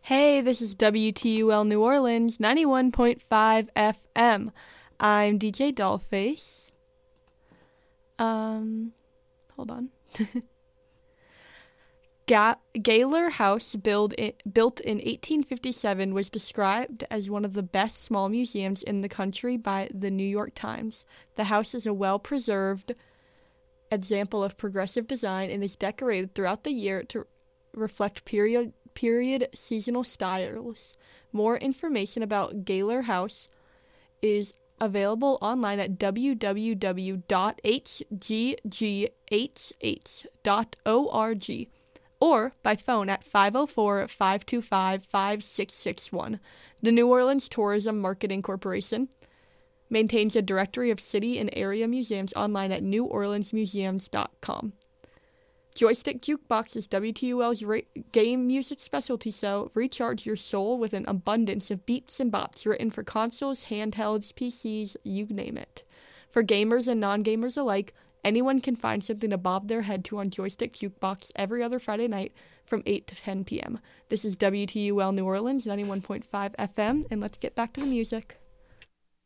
Hey, this is WTUL New Orleans 91.5 FM. I'm DJ Dollface. Hold on. Gaylor House, built in 1857, was described as one of the best small museums in the country by the New York Times. The house is a well-preserved example of progressive design and is decorated throughout the year to reflect period seasonal styles. More information about Gaylor House is available online at www.hghh.org or by phone at 504-525-5661. The New Orleans Tourism Marketing Corporation maintains a directory of city and area museums online at neworleansmuseums.com. Joystick Jukebox is WTUL's game music specialty show. Recharge your soul with an abundance of beats and bops written for consoles, handhelds, PCs, you name it. For gamers and non-gamers alike, anyone can find something to bob their head to on Joystick Jukebox every other Friday night from 8 to 10 p.m. This is WTUL New Orleans 91.5 FM, and let's get back to the music.